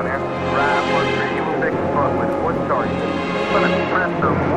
down here. Right, 1-3, you will take the front with one charge. Plymouth, press them.